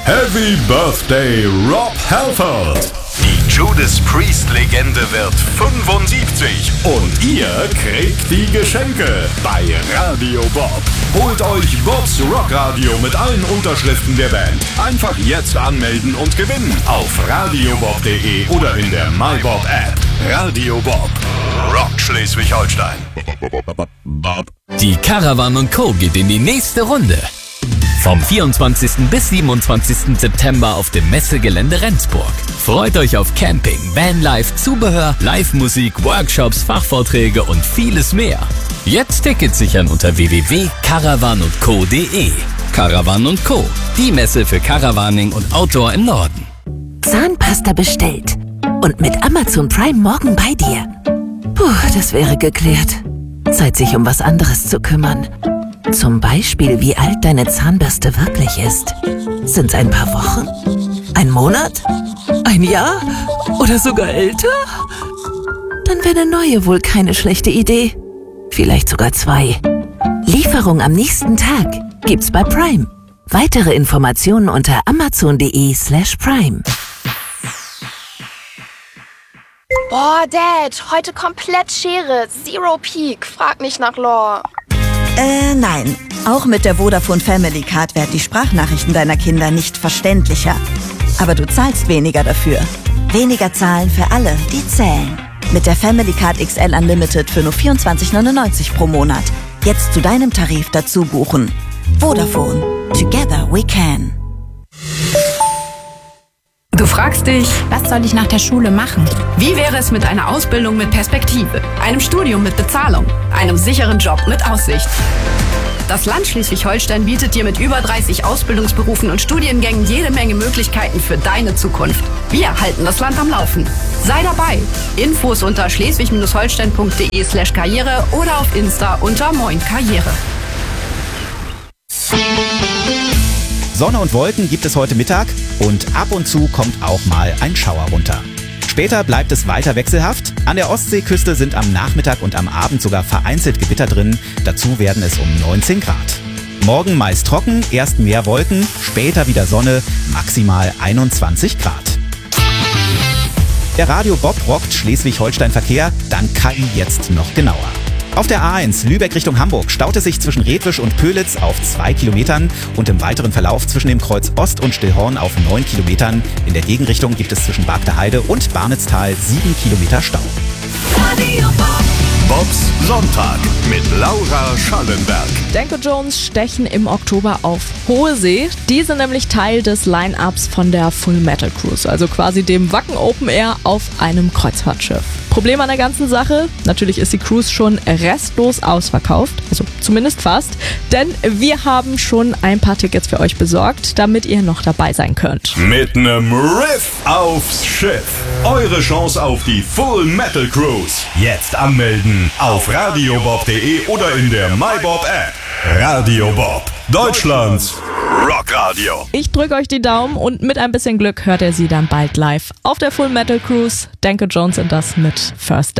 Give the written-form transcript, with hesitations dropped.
Happy Birthday, Rob Halford! Die Judas Priest-Legende wird 75 und ihr kriegt die Geschenke bei Radio Bob. Holt euch Bobs Rockradio mit allen Unterschriften der Band. Einfach jetzt anmelden und gewinnen auf radiobob.de oder in der MyBob-App. Radio Bob, Rock Schleswig-Holstein. Die Caravan & Co. geht in die nächste Runde. Vom 24. bis 27. September auf dem Messegelände Rendsburg. Freut euch auf Camping, Vanlife, Zubehör, Live-Musik, Workshops, Fachvorträge und vieles mehr. Jetzt Tickets sichern unter www.caravanandco.de. Caravan & Co., die Messe für Caravaning und Outdoor im Norden. Zahnpasta bestellt und mit Amazon Prime morgen bei dir. Puh, das wäre geklärt. Zeit, sich um was anderes zu kümmern. Zum Beispiel, wie alt deine Zahnbürste wirklich ist. Sind's ein paar Wochen? Ein Monat? Ein Jahr? Oder sogar älter? Dann wäre eine neue wohl keine schlechte Idee. Vielleicht sogar 2. Lieferung am nächsten Tag gibt's bei Prime. Weitere Informationen unter amazon.de/prime. Boah, Dad, heute komplett Schere. Zero Peak. Frag nicht nach Lore. Nein. Auch mit der Vodafone Family Card werden die Sprachnachrichten deiner Kinder nicht verständlicher. Aber du zahlst weniger dafür. Weniger zahlen für alle, die zählen. Mit der Family Card XL Unlimited für nur 24,99 pro Monat. Jetzt zu deinem Tarif dazu buchen. Vodafone. Together we can. Du fragst dich, was soll ich nach der Schule machen? Wie wäre es mit einer Ausbildung mit Perspektive, einem Studium mit Bezahlung, einem sicheren Job mit Aussicht? Das Land Schleswig-Holstein bietet dir mit über 30 Ausbildungsberufen und Studiengängen jede Menge Möglichkeiten für deine Zukunft. Wir halten das Land am Laufen. Sei dabei. Infos unter schleswig-holstein.de/karriere oder auf Insta unter Moin Karriere. Sonne und Wolken gibt es heute Mittag und ab und zu kommt auch mal ein Schauer runter. Später bleibt es weiter wechselhaft. An der Ostseeküste sind am Nachmittag und am Abend sogar vereinzelt Gewitter drin. Dazu werden es um 19 Grad. Morgen meist trocken, erst mehr Wolken, später wieder Sonne, maximal 21 Grad. Der Radio Bob rockt Schleswig-Holstein-Verkehr, dann KI jetzt noch genauer. Auf der A1 Lübeck Richtung Hamburg staut es sich zwischen Redwisch und Pölitz auf 2 Kilometern und im weiteren Verlauf zwischen dem Kreuz Ost und Stillhorn auf 9 Kilometern. In der Gegenrichtung gibt es zwischen Bargteheide und Barnitztal 7 Kilometer Stau. Bobs Sonntag mit Laura Schallenberg. Danko Jones stechen im Oktober auf Hohe See. Die sind nämlich Teil des Line-Ups von der Full Metal Cruise, also quasi dem Wacken Open Air auf einem Kreuzfahrtschiff. Problem an der ganzen Sache, natürlich ist die Cruise schon restlos ausverkauft, also zumindest fast, denn wir haben schon ein paar Tickets für euch besorgt, damit ihr noch dabei sein könnt. Mit nem Riff aufs Schiff. Eure Chance auf die Full Metal Cruise. Jetzt anmelden auf radiobob.de oder in der MyBob-App. Radio Bob, Deutschlands Rockradio. Ich drücke euch die Daumen und mit ein bisschen Glück hört ihr sie dann bald live auf der Full Metal Cruise. Danko Jones und das mit First Day.